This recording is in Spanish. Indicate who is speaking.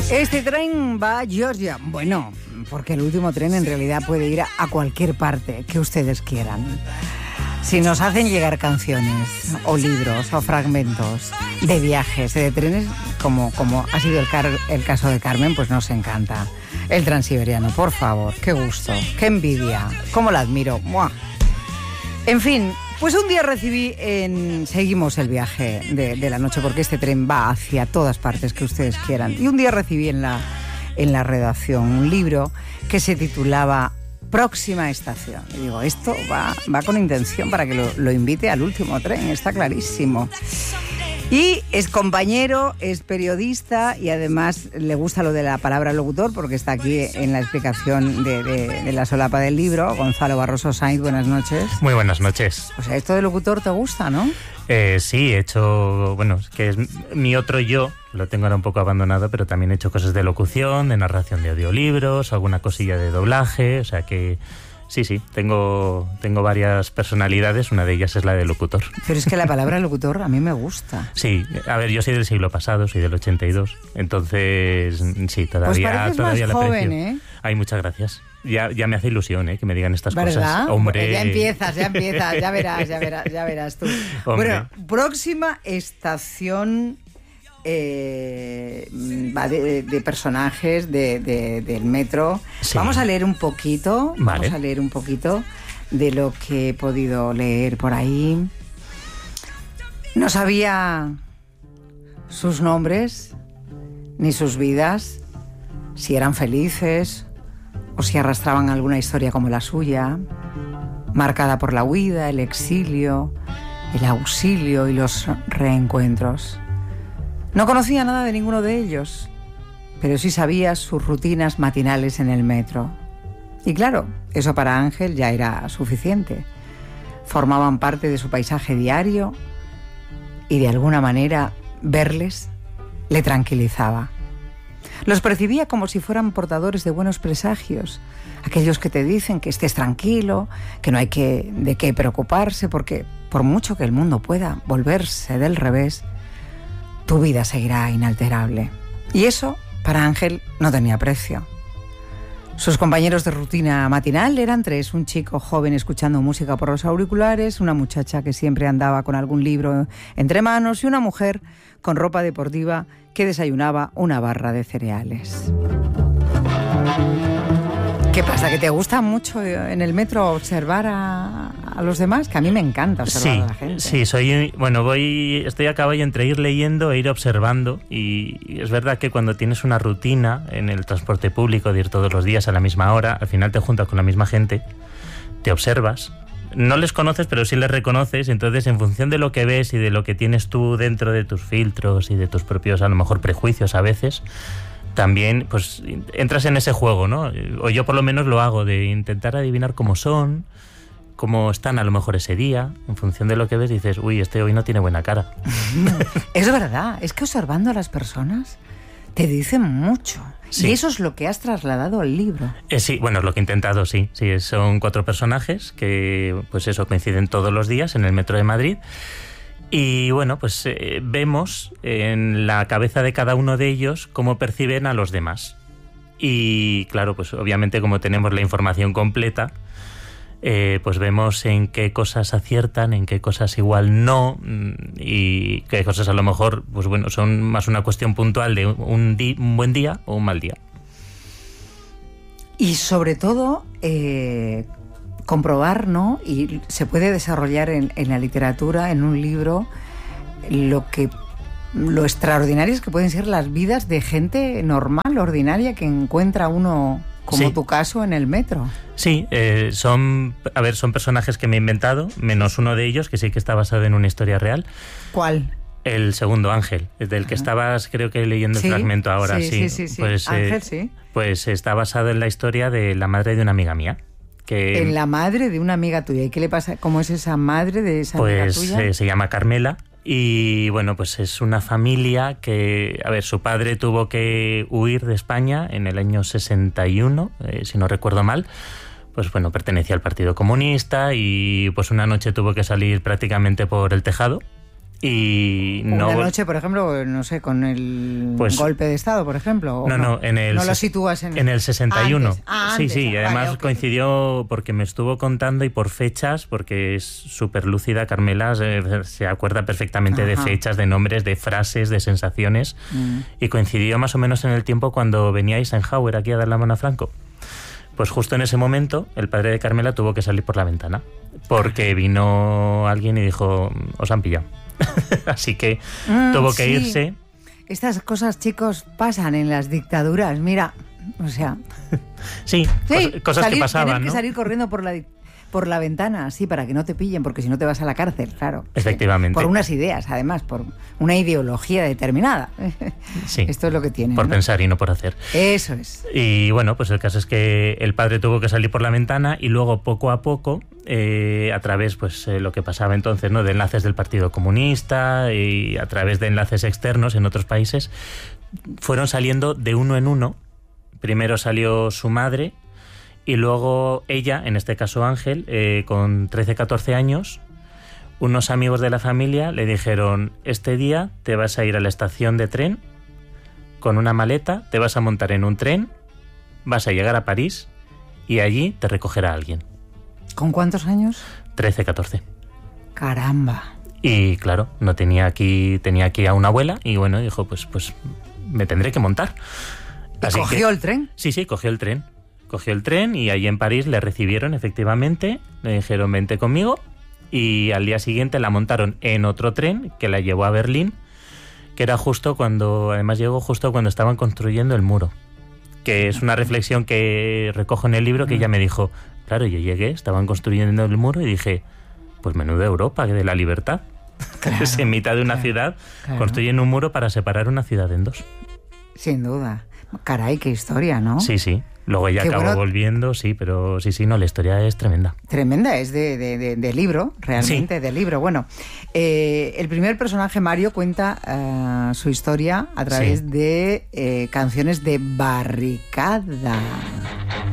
Speaker 1: Este tren va a Georgia. Bueno, porque el último tren en realidad puede ir a cualquier parte que ustedes quieran. Si nos hacen llegar canciones o libros o fragmentos de viajes, de trenes, como ha sido el caso de Carmen, pues nos encanta. El Transiberiano, por favor, qué gusto, qué envidia, cómo la admiro. ¡Muah! En fin, pues un día recibí seguimos el viaje de la noche, porque este tren va hacia todas partes que ustedes quieran. Y un día recibí en la redacción un libro que se titulaba Próxima estación. Y digo, esto va con intención para que lo invite al último tren, está clarísimo. Y es compañero, es periodista y además le gusta lo de la palabra locutor, porque está aquí en la explicación de la solapa del libro. Gonzalo Barroso Sainz, buenas noches.
Speaker 2: Muy buenas noches.
Speaker 1: O sea, esto de locutor te gusta, ¿no?
Speaker 2: Sí, he hecho, bueno, que es mi otro yo, lo tengo ahora un poco abandonado, pero también he hecho cosas de locución, de narración de audiolibros, alguna cosilla de doblaje, o sea que sí, tengo varias personalidades, una de ellas es la de locutor. Pero
Speaker 1: es que la palabra locutor a mí me gusta.
Speaker 2: Sí, a ver, yo soy del siglo pasado, soy del 82, entonces sí, todavía
Speaker 1: más
Speaker 2: la
Speaker 1: joven,
Speaker 2: aprecio.
Speaker 1: ¿eh?
Speaker 2: Ay, muchas gracias. Ya me hace ilusión, que me digan estas
Speaker 1: ¿verdad?
Speaker 2: cosas. Hombre.
Speaker 1: Ya empiezas, ya verás tú.
Speaker 2: Hombre.
Speaker 1: Bueno, próxima estación va de personajes del metro.
Speaker 2: Sí.
Speaker 1: Vamos a leer un poquito,
Speaker 2: vale.
Speaker 1: Vamos a leer un poquito de lo que he podido leer por ahí. No sabía sus nombres ni sus vidas, si eran felices o si arrastraban alguna historia como la suya, marcada por la huida, el exilio, el auxilio y los reencuentros. No conocía nada de ninguno de ellos, pero sí sabía sus rutinas matinales en el metro. Y claro, eso para Ángel ya era suficiente. Formaban parte de su paisaje diario y de alguna manera verles le tranquilizaba. Los percibía como si fueran portadores de buenos presagios, aquellos que te dicen que estés tranquilo, que no hay de qué preocuparse, porque por mucho que el mundo pueda volverse del revés, tu vida seguirá inalterable. Y eso, para Ángel, no tenía precio. Sus compañeros de rutina matinal eran tres: un chico joven escuchando música por los auriculares, una muchacha que siempre andaba con algún libro entre manos y una mujer con ropa deportiva que desayunaba una barra de cereales. ¿Qué pasa? ¿Que te gusta mucho en el metro observar a los demás? Que a mí me encanta observar a la gente.
Speaker 2: Sí, estoy a caballo entre ir leyendo e ir observando, y es verdad que cuando tienes una rutina en el transporte público de ir todos los días a la misma hora, al final te juntas con la misma gente, te observas, no les conoces pero sí les reconoces, entonces en función de lo que ves y de lo que tienes tú dentro de tus filtros y de tus propios a lo mejor prejuicios a veces, también pues entras en ese juego, ¿no? O yo por lo menos lo hago, de intentar adivinar cómo son, cómo están a lo mejor ese día. En función de lo que ves dices, uy, este hoy no tiene buena cara.
Speaker 1: Es verdad, es que observando a las personas te dicen mucho. Sí. Y eso es lo que has trasladado al libro.
Speaker 2: Sí, bueno, es lo que he intentado, sí. Son 4 personajes que pues eso coinciden todos los días en el metro de Madrid. Y bueno, pues vemos en la cabeza de cada uno de ellos cómo perciben a los demás. Y claro, pues obviamente como tenemos la información completa, pues vemos en qué cosas aciertan, en qué cosas igual no, y qué cosas a lo mejor, pues bueno, son más una cuestión puntual de un buen día o un mal día.
Speaker 1: Y sobre todo comprobar, ¿no? Y se puede desarrollar en la literatura, en un libro, lo extraordinarias que pueden ser las vidas de gente normal, ordinaria, que encuentra uno, como tu caso, en el metro.
Speaker 2: Sí, son personajes que me he inventado, menos uno de ellos, que sí que está basado en una historia real.
Speaker 1: ¿Cuál?
Speaker 2: El segundo, Ángel, del que estabas, creo que leyendo el fragmento ahora. Sí. Pues,
Speaker 1: Ángel, sí.
Speaker 2: Pues está basado en la historia de la madre de una amiga mía.
Speaker 1: En la madre de una amiga tuya. ¿Y qué le pasa? ¿Cómo es esa madre de esa amiga tuya?
Speaker 2: Pues se llama Carmela. Y bueno, pues es una familia que, su padre tuvo que huir de España en el año 61, si no recuerdo mal. Pues bueno, pertenecía al Partido Comunista y pues una noche tuvo que salir prácticamente por el tejado. Y
Speaker 1: una noche, por ejemplo, no sé, con el golpe de Estado, por ejemplo.
Speaker 2: No, no
Speaker 1: lo sitúas en
Speaker 2: el 61.
Speaker 1: Antes.
Speaker 2: Sí, y además okay. Coincidió porque me estuvo contando y por fechas, porque es súper lúcida, Carmela, se acuerda perfectamente de fechas, de nombres, de frases, de sensaciones, y coincidió más o menos en el tiempo cuando venía Eisenhower aquí a dar la mano a Franco. Pues justo en ese momento el padre de Carmela tuvo que salir por la ventana, porque vino alguien y dijo, os han pillado. Así que tuvo que irse.
Speaker 1: Estas cosas, chicos, pasan en las dictaduras, mira, o sea...
Speaker 2: sí, cosas que pasaban,
Speaker 1: tener
Speaker 2: ¿no?
Speaker 1: que salir corriendo por la ventana, sí, para que no te pillen, porque si no te vas a la cárcel, claro.
Speaker 2: Efectivamente.
Speaker 1: Sí. Por unas ideas, además, por una ideología determinada.
Speaker 2: Sí.
Speaker 1: Esto es lo que tiene.
Speaker 2: Por pensar y no por hacer.
Speaker 1: Eso es.
Speaker 2: Y bueno, pues el caso es que el padre tuvo que salir por la ventana y luego poco a poco, a través, pues lo que pasaba entonces, ¿no? De enlaces del Partido Comunista y a través de enlaces externos en otros países, fueron saliendo de uno en uno. Primero salió su madre, y luego ella, en este caso Ángel, con 13-14 años, unos amigos de la familia le dijeron, este día te vas a ir a la estación de tren con una maleta, te vas a montar en un tren, vas a llegar a París y allí te recogerá alguien.
Speaker 1: ¿Con cuántos años?
Speaker 2: 13-14.
Speaker 1: Caramba.
Speaker 2: Y claro, tenía aquí a una abuela y bueno, dijo, pues me tendré que montar.
Speaker 1: Así ¿cogió el tren?
Speaker 2: Sí, cogió el tren. Cogió el tren y allí en París le recibieron, efectivamente, le dijeron vente conmigo, y al día siguiente la montaron en otro tren que la llevó a Berlín, que era además llegó justo cuando estaban construyendo el muro, que es una reflexión que recojo en el libro, que ella me dijo, claro, yo llegué, estaban construyendo el muro y dije, pues menuda Europa, de la libertad. Claro, es en mitad de una ciudad, construyen un muro para separar una ciudad en dos.
Speaker 1: Sin duda. Caray, qué historia, ¿no?
Speaker 2: Sí. Luego ella acabó volviendo, sí, pero sí, no, la historia es tremenda.
Speaker 1: Tremenda, es de libro, realmente, de libro. Bueno, el primer personaje, Mario, cuenta su historia a través de canciones de barricada.